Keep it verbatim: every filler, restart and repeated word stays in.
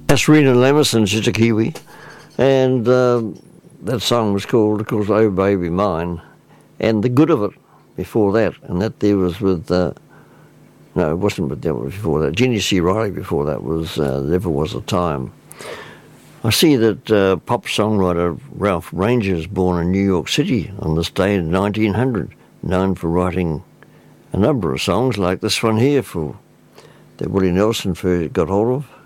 That's Rena Lamison, she's a Kiwi, and um, that song was called, of course, Oh Baby Mine, and The Good of It before that, and that there was with, uh, no, it wasn't with them before that, Jenny C. Riley before that was uh, Never Was a Time. I see that uh, pop songwriter Ralph Ranger was born in New York City on this day in nineteen hundred, known for writing a number of songs like this one here for that Willie Nelson first got hold of.